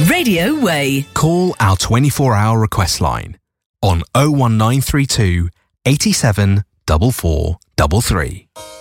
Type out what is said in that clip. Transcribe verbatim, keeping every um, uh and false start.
Radio Way. Call our twenty-four hour request line on oh one nine three two, eighty-seven, four four three three.